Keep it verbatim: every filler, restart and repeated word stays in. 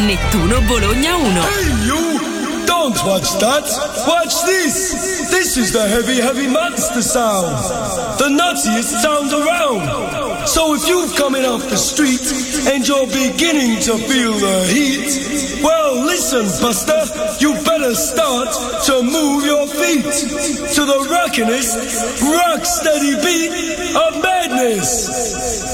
Nettuno Bologna uno. Hey you! Don't watch that! Watch this! This is the heavy, heavy monster sound! The nuttiest sound around! So if you're coming off the street and you're beginning to feel the heat, well listen, Buster, you better start to move your feet to the rockinest, rock steady beat of madness!